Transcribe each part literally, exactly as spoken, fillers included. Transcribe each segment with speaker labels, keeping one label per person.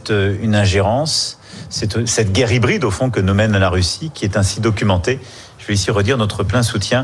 Speaker 1: c'est une ingérence, c'est cette guerre hybride au fond que nous mène la Russie, qui est ainsi documentée. Je vais ici redire notre plein soutien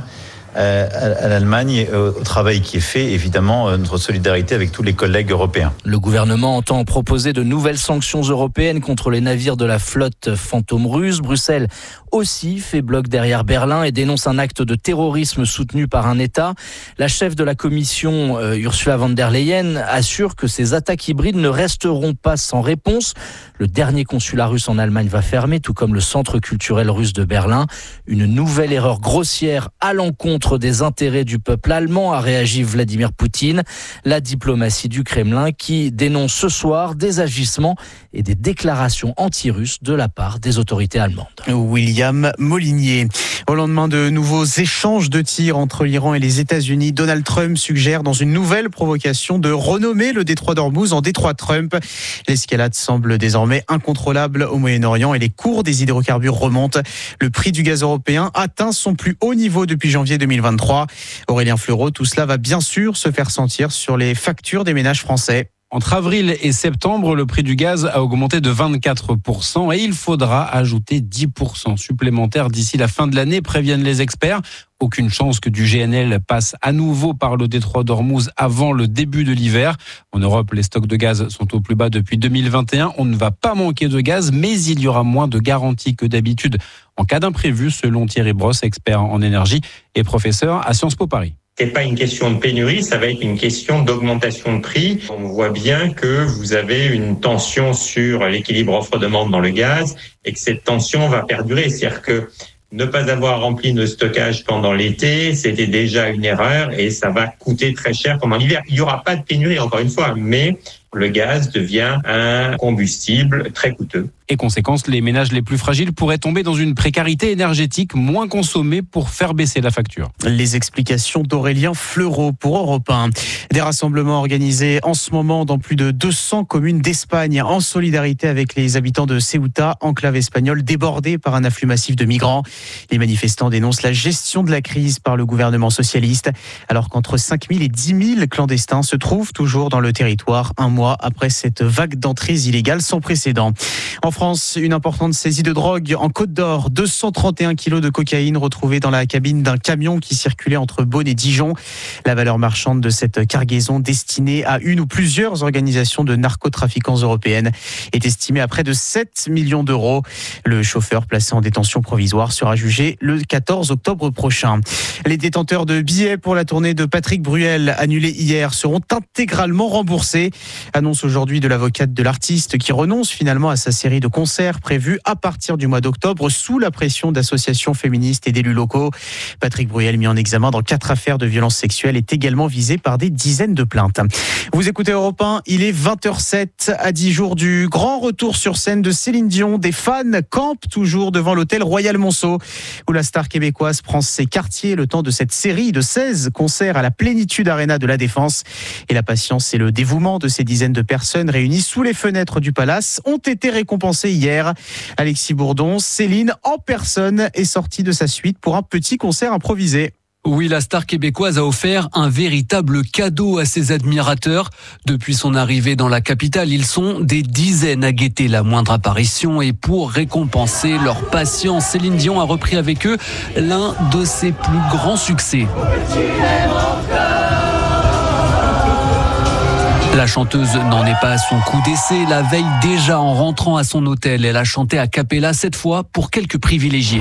Speaker 1: à l'Allemagne, au travail qui est fait, évidemment, notre solidarité avec tous les collègues européens.
Speaker 2: Le gouvernement entend proposer de nouvelles sanctions européennes contre les navires de la flotte fantôme russe. Bruxelles aussi fait bloc derrière Berlin et dénonce un acte de terrorisme soutenu par un État. La chef de la commission, euh, Ursula von der Leyen, assure que ces attaques hybrides ne resteront pas sans réponse. Le dernier consulat russe en Allemagne va fermer, tout comme le centre culturel russe de Berlin. Une nouvelle erreur grossière à l'encontre des intérêts du peuple allemand, a réagi Vladimir Poutine. La diplomatie du Kremlin qui dénonce ce soir des agissements et des déclarations anti-russes de la part des autorités allemandes.
Speaker 3: William Molinier. Au lendemain de nouveaux échanges de tirs entre l'Iran et les États-Unis, Donald Trump suggère dans une nouvelle provocation de renommer le détroit d'Ormuz en détroit Trump. L'escalade semble désormais incontrôlable au Moyen-Orient et les cours des hydrocarbures remontent. Le prix du gaz européen atteint son plus haut niveau depuis janvier deux mille vingt-trois. Aurélien Fleureau, tout cela va bien sûr se faire sentir sur les factures des ménages français.
Speaker 4: Entre avril et septembre, le prix du gaz a augmenté de vingt-quatre pour cent et il faudra ajouter dix pour cent supplémentaires d'ici la fin de l'année, préviennent les experts. Aucune chance que du G N L passe à nouveau par le détroit d'Ormuz avant le début de l'hiver. En Europe, les stocks de gaz sont au plus bas depuis deux mille vingt et un. On ne va pas manquer de gaz, mais il y aura moins de garanties que d'habitude en cas d'imprévu, selon Thierry Brosse, expert en énergie et professeur à Sciences Po Paris.
Speaker 5: C'est pas une question de pénurie, ça va être une question d'augmentation de prix. On voit bien que vous avez une tension sur l'équilibre offre-demande dans le gaz et que cette tension va perdurer. C'est-à-dire que ne pas avoir rempli nos stockages pendant l'été, c'était déjà une erreur et ça va coûter très cher pendant l'hiver. Il n'y aura pas de pénurie, encore une fois, mais le gaz devient un combustible très coûteux.
Speaker 4: Et conséquence, les ménages les plus fragiles pourraient tomber dans une précarité énergétique, moins consommer pour faire baisser la facture.
Speaker 3: Les explications d'Aurélien Fleureau pour Europe un. Des rassemblements organisés en ce moment dans plus de deux cents communes d'Espagne en solidarité avec les habitants de Ceuta, enclave espagnole débordée par un afflux massif de migrants. Les manifestants dénoncent la gestion de la crise par le gouvernement socialiste, alors qu'entre cinq mille et dix mille clandestins se trouvent toujours dans le territoire un mois après cette vague d'entrées illégales sans précédent. En France, une importante saisie de drogue en Côte d'Or. deux cent trente et un kilos de cocaïne retrouvés dans la cabine d'un camion qui circulait entre Beaune et Dijon. La valeur marchande de cette cargaison destinée à une ou plusieurs organisations de narcotrafiquants européennes est estimée à près de sept millions d'euros. Le chauffeur placé en détention provisoire sera jugé le quatorze octobre prochain. Les détenteurs de billets pour la tournée de Patrick Bruel annulée hier seront intégralement remboursés. Annonce aujourd'hui de l'avocate de l'artiste qui renonce finalement à sa série de concerts prévus à partir du mois d'octobre sous la pression d'associations féministes et d'élus locaux. Patrick Bruel, mis en examen dans quatre affaires de violences sexuelles, est également visé par des dizaines de plaintes. Vous écoutez Europe un, il est vingt heures zéro à dix jours du grand retour sur scène de Céline Dion. Des fans campent toujours devant l'hôtel Royal Monceau où la star québécoise prend ses quartiers le temps de cette série de seize concerts à la Plénitude Arena de la Défense. Et la patience et le dévouement de ces dizaines de personnes réunies sous les fenêtres du palace ont été récompensés hier. Alexis Bourdon, Céline en personne est sortie de sa suite pour un petit concert improvisé.
Speaker 6: Oui, la star québécoise a offert un véritable cadeau à ses admirateurs. Depuis son arrivée dans la capitale, ils sont des dizaines à guetter la moindre apparition. Et pour récompenser leur patience, Céline Dion a repris avec eux l'un de ses plus grands succès. La chanteuse n'en est pas à son coup d'essai. La veille, déjà en rentrant à son hôtel, elle a chanté a cappella, cette fois pour quelques privilégiés.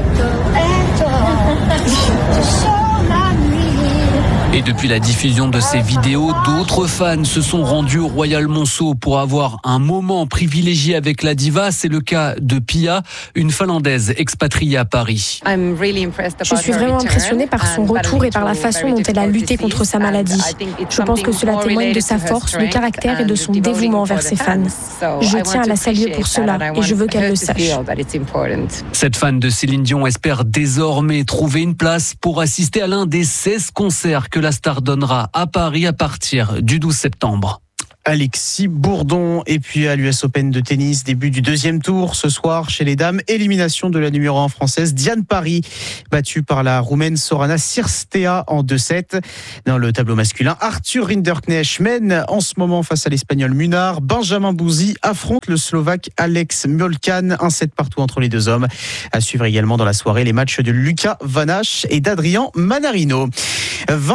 Speaker 6: Et depuis la diffusion de ces vidéos, d'autres fans se sont rendus au Royal Monceau pour avoir un moment privilégié avec la diva. C'est le cas de Pia, une Finlandaise expatriée à Paris.
Speaker 7: Je suis vraiment impressionnée par son retour et par la façon dont elle a lutté contre sa maladie. Je pense que cela témoigne de sa force, de caractère et de son dévouement envers ses fans. Je tiens à la saluer pour cela et je veux qu'elle le sache.
Speaker 6: Cette fan de Céline Dion espère désormais trouver une place pour assister à l'un des seize concerts que la star donnera à Paris à partir du douze septembre.
Speaker 3: Alexis Bourdon. Et puis à l'U S Open de tennis, début du deuxième tour ce soir chez les dames. Élimination de la numéro un française Diane Parry, battue par la Roumaine Sorana Cirstea en deux sept. Dans le tableau masculin, Arthur Rinderknecht mène en ce moment face à l'Espagnol Munar. Benjamin Bouzi affronte le Slovaque Alex Molcan. Un set partout entre les deux hommes. À suivre également dans la soirée les matchs de Lucas Van Hache et d'Adrian Manarino.